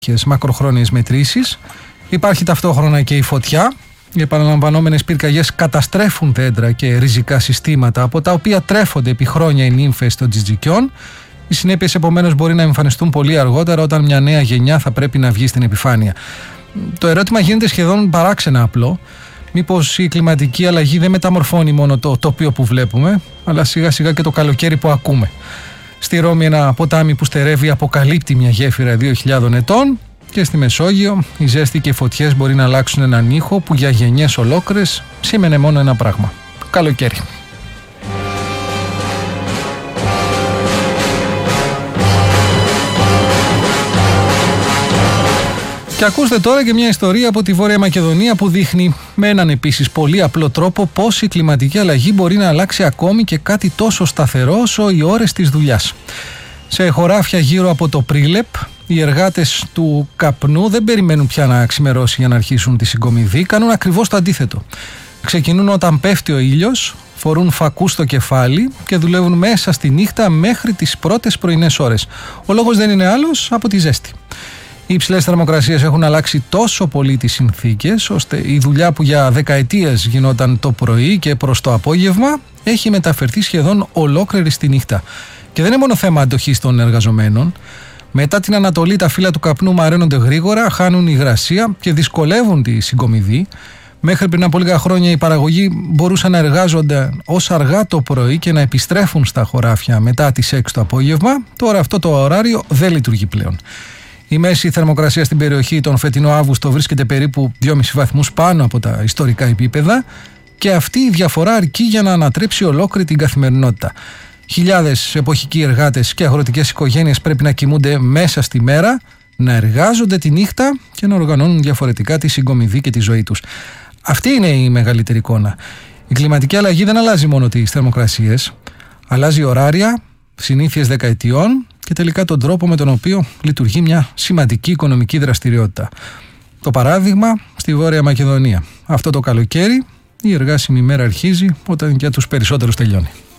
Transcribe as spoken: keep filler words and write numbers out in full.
μακροχρόνιες μετρήσεις. Υπάρχει ταυτόχρονα και η φωτιά. Οι επαναλαμβανόμενες πυρκαγιές καταστρέφουν δέντρα και ριζικά συστήματα, από τα οποία τρέφονται επί χρόνια οι νύμφες των τζιτζικιών. Οι συνέπειες επομένως μπορεί να εμφανιστούν πολύ αργότερα, όταν μια νέα γενιά θα πρέπει να βγει στην επιφάνεια. Το ερώτημα γίνεται σχεδόν παράξενα απλό. Μήπως η κλιματική αλλαγή δεν μεταμορφώνει μόνο το τοπίο που βλέπουμε, αλλά σιγά σιγά και το καλοκαίρι που ακούμε. Στη Ρώμη ένα ποτάμι που στερεύει αποκαλύπτει μια γέφυρα δύο χιλιάδων ετών, και στη Μεσόγειο η ζέστη και οι φωτιές μπορεί να αλλάξουν έναν ήχο που για γενιές ολόκληρες σήμαινε μόνο ένα πράγμα: καλοκαίρι. Και ακούστε τώρα και μια ιστορία από τη Βόρεια Μακεδονία που δείχνει με έναν επίσης πολύ απλό τρόπο πώς η κλιματική αλλαγή μπορεί να αλλάξει ακόμη και κάτι τόσο σταθερό όσο οι ώρες της δουλειάς. Σε χωράφια γύρω από το Πρίλεπ, οι εργάτες του καπνού δεν περιμένουν πια να ξημερώσει για να αρχίσουν τη συγκομιδή, κάνουν ακριβώς το αντίθετο. Ξεκινούν όταν πέφτει ο ήλιος, φορούν φακούς στο κεφάλι και δουλεύουν μέσα στη νύχτα μέχρι τις πρώτες πρωινές ώρες. Ο λόγος δεν είναι άλλος από τη ζέστη. Οι υψηλές θερμοκρασίες έχουν αλλάξει τόσο πολύ τις συνθήκες, ώστε η δουλειά που για δεκαετίες γινόταν το πρωί και προς το απόγευμα έχει μεταφερθεί σχεδόν ολόκληρη στη νύχτα. Και δεν είναι μόνο θέμα αντοχής των εργαζομένων. Μετά την Ανατολή, τα φύλλα του καπνού μαραίνονται γρήγορα, χάνουν υγρασία και δυσκολεύουν τη συγκομιδή. Μέχρι πριν από λίγα χρόνια οι παραγωγοί μπορούσαν να εργάζονται ως αργά το πρωί και να επιστρέφουν στα χωράφια μετά τις έξι το απόγευμα. Τώρα αυτό το ωράριο δεν λειτουργεί πλέον. Η μέση θερμοκρασία στην περιοχή τον φετινό Αύγουστο βρίσκεται περίπου δυόμισι βαθμούς πάνω από τα ιστορικά επίπεδα, και αυτή η διαφορά αρκεί για να ανατρέψει ολόκληρη την καθημερινότητα. Χιλιάδες εποχικοί εργάτες και αγροτικές οικογένειες πρέπει να κοιμούνται μέσα στη μέρα, να εργάζονται τη νύχτα και να οργανώνουν διαφορετικά τη συγκομιδή και τη ζωή τους. Αυτή είναι η μεγαλύτερη εικόνα. Η κλιματική αλλαγή δεν αλλάζει μόνο τις θερμοκρασίες, αλλάζει ωράρια, συνήθειες δεκαετιών και τελικά τον τρόπο με τον οποίο λειτουργεί μια σημαντική οικονομική δραστηριότητα. Το παράδειγμα στη Βόρεια Μακεδονία. Αυτό το καλοκαίρι η εργάσιμη μέρα αρχίζει όταν για τους περισσότερους τελειώνει.